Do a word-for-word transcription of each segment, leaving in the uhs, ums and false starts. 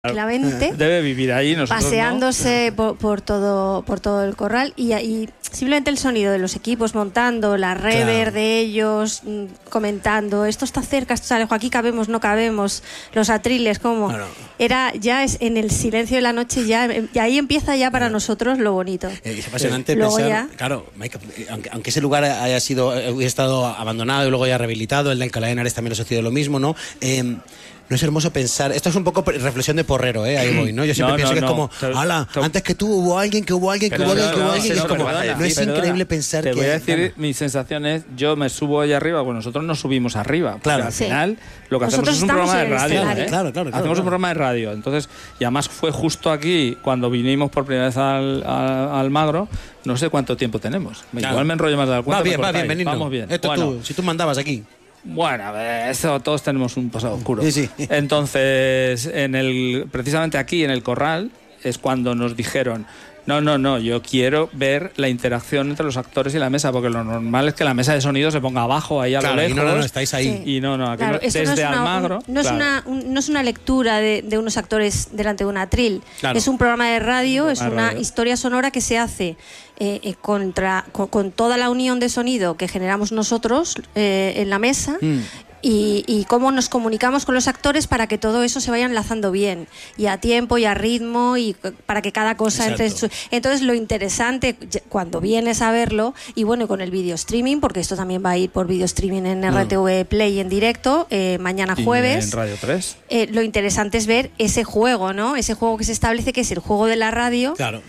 Tranquilamente, debe vivir ahí, nosotros paseándose no. por, por todo por todo el corral y, y simplemente el sonido de los equipos montando, la rever claro. de ellos comentando, esto está cerca, esto está lejos, aquí cabemos, no cabemos, los atriles, como claro. era ya es en el silencio de la noche, ya y ahí empieza ya para claro. nosotros lo bonito. Eh, es apasionante sí. pensar, ya... claro, aunque, aunque ese lugar haya sido hubiera estado abandonado y luego ya rehabilitado, el de Alcalá de Henares también ha sucedido lo mismo, ¿no? Eh, No es hermoso pensar, esto es un poco reflexión de porrero, ¿eh? Ahí voy, ¿no? Yo siempre no, pienso no, que no. es como, ala, antes que tú hubo alguien, que hubo alguien, que hubo alguien, que hubo alguien, es como, no es increíble pensar que... Te voy a decir, mi sensación es, yo me subo ahí arriba, pues nosotros nos subimos arriba, claro. al sí. final lo que nosotros hacemos es un programa de radio, ¿eh? Claro, claro, claro, hacemos claro. un programa de radio, entonces, y además fue justo aquí, cuando vinimos por primera vez al, al, al Magro, no sé cuánto tiempo tenemos, claro. igual me enrollo más de la cuenta. Va bien, va bien, Benigno. Vamos bien. Esto bueno, tú, si tú mandabas aquí. Bueno, a ver, eso, todos tenemos un pasado oscuro. Sí, sí. Entonces, en el, precisamente aquí en el corral es cuando nos dijeron, no, no, no, yo quiero ver la interacción entre los actores y la mesa, porque lo normal es que la mesa de sonido se ponga abajo, ahí a claro, lo lejos. Y no, no, no, estáis ahí. Sí. Y no, no, aquí claro, no, desde no es una, Almagro. Un, no, claro. es una, un, no es una lectura de, de unos actores delante de un atril. Claro. Es un programa de radio, es una radio. historia sonora que se hace eh, eh, contra, con, con toda la unión de sonido que generamos nosotros eh, en la mesa. Mm. Y, y cómo nos comunicamos con los actores para que todo eso se vaya enlazando bien y a tiempo y a ritmo y para que cada cosa entre su... Entonces lo interesante cuando vienes a verlo y bueno, con el video streaming, porque esto también va a ir por video streaming en R T V Play en directo eh, mañana jueves y en Radio tres eh, lo interesante es ver ese juego, ¿no? Ese juego que se establece, que es el juego de la radio. Claro.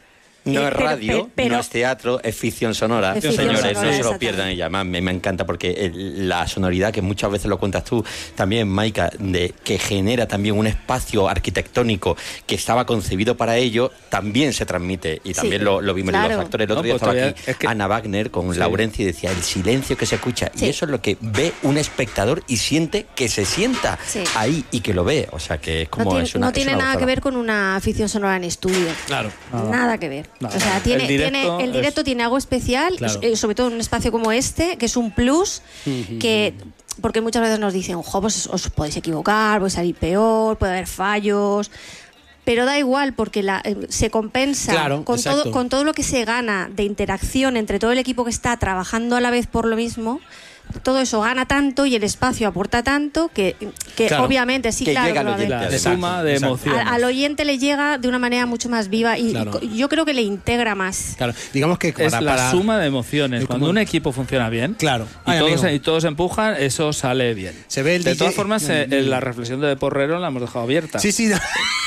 No eh, es radio, pero, pero, no es teatro, es ficción sonora. Es ficción Señores, sonora, no se lo pierdan. Y además me, me encanta porque el, la sonoridad, que muchas veces lo cuentas tú también, Maika, de, que genera también un espacio arquitectónico que estaba concebido para ello, también se transmite. Y también sí, lo, lo vimos claro. en los actores. El otro no, día pues estaba aquí es que... Ana Wagner con sí. Laurencia y decía el silencio que se escucha. Sí. Y eso es lo que ve un espectador y siente que se sienta sí. ahí y que lo ve. O sea, que es como... No, es una, no tiene es una nada que ver con una ficción sonora en estudio. Claro. No. Nada que ver. No. O sea, tiene... El directo, tiene, el directo es... tiene algo especial, claro. eh, sobre todo en un espacio como este, que es un plus, uh-huh. que porque muchas veces nos dicen, ojo, pues os podéis equivocar, puede salir peor, puede haber fallos, pero da igual porque la, eh, se compensa claro, con, todo, con todo lo que se gana de interacción entre todo el equipo que está trabajando a la vez por lo mismo. Todo eso gana tanto y el espacio aporta tanto que, que claro, obviamente sí, que claro, llega al oyente, la además. suma de emociones. Al, al oyente le llega de una manera mucho más viva y, claro. y yo creo que le integra más. Claro, digamos que para, es la para... suma de emociones. Cuando un equipo funciona bien, claro. y, Ay, todos, y todos empujan, eso sale bien. Se ve el de D J... todas formas, eh, la reflexión de Porrero la hemos dejado abierta. Sí, sí. la,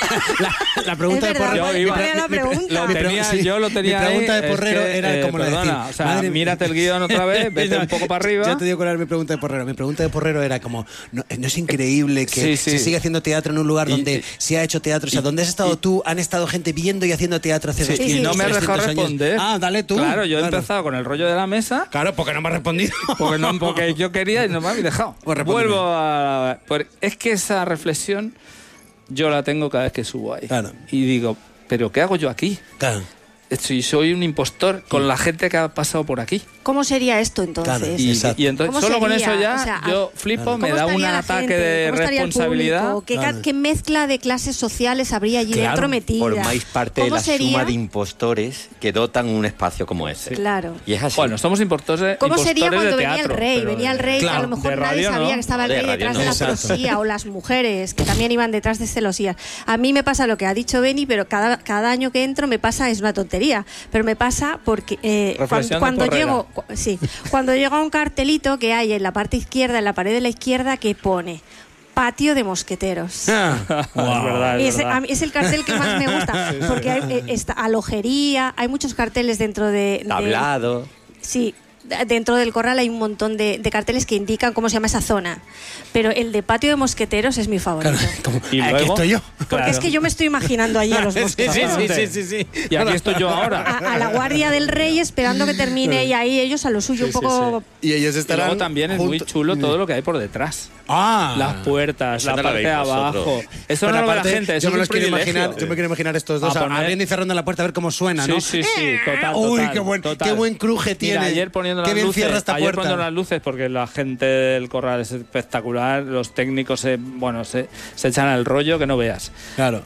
la pregunta es de verdad, Porrero. Yo, iba, la pregunta. Lo tenía, sí, yo lo tenía. Mi pregunta ahí, de Porrero es que, era eh, como perdona, la de decir, o sea, madre... mírate el guión otra vez, vete no, un poco para arriba. Yo te digo cuál era mi pregunta de Porrero. Mi pregunta de Porrero era como, no, no es increíble que sí, sí. se siga haciendo teatro en un lugar donde y, se ha hecho teatro, o sea, y, donde has estado y, tú, han estado gente viendo y haciendo teatro hace sí, doscientos, sí, y no me has dejado responder. Ah, dale tú. Claro, yo claro. he empezado con el rollo de la mesa. Claro, porque no me has respondido. Porque, no, porque yo quería y no me habéis dejado. Pues Vuelvo a... Es que esa reflexión yo la tengo cada vez que subo ahí. Claro. Y digo, ¿pero qué hago yo aquí? Claro. Si soy un impostor con sí. la gente que ha pasado por aquí. ¿Cómo sería esto entonces? Claro, y, y entonces solo sería? con eso ya o sea, yo flipo, claro. me da un ataque gente? de responsabilidad. ¿Qué, claro. ¿Qué mezcla de clases sociales habría allí claro. dentro metida? Formáis parte de la sería? suma de impostores que dotan un espacio como ese. Claro. Y es así. Bueno, somos impostores. ¿Cómo impostores sería cuando de venía teatro, el rey? Venía el rey, claro, a lo mejor nadie radio, sabía ¿no? que estaba el de rey detrás no. de la Exacto. celosía, o las mujeres que también iban detrás de celosías. A mí me pasa lo que ha dicho Beni, pero cada, cada año que entro me pasa, es una tontería, pero me pasa porque eh, cuando, cuando llego, cu sí, cuando llego a un cartelito que hay en la parte izquierda, en la pared de la izquierda, que pone patio de mosqueteros. Ah, wow. Es verdad, es, es, verdad. A mí, es el cartel que más me gusta, sí, porque hay eh, esta alojería, hay muchos carteles dentro de... Tablado. De, sí. Dentro del corral hay un montón de, de carteles que indican cómo se llama esa zona, pero el de patio de mosqueteros es mi favorito. Claro, como, y aquí luego, estoy yo. Porque claro. es que yo me estoy imaginando allí a los mosqueteros. Sí, sí, sí, sí, sí. Y aquí estoy yo ahora. A, a la guardia del rey esperando que termine y ahí ellos a lo suyo, sí, un poco... Sí, sí. Y ellos estarán... Y luego también es muy chulo todo lo que hay por detrás. Ah, las puertas, eso la no parte de abajo. Vosotros. Eso no lo ve la gente, eso yo me es los un quiero privilegio. imaginar, yo me quiero imaginar estos dos poner... abriendo y cerrando la puerta a ver cómo suena, ¿no? Sí, sí, sí, total, Uy, total, qué buen, total. qué buen cruje tiene. Mira, ayer poniendo poniendo las luces, ayer poniendo las luces, porque la gente del corral es espectacular, los técnicos se, bueno, se, se echan al rollo que no veas. Claro.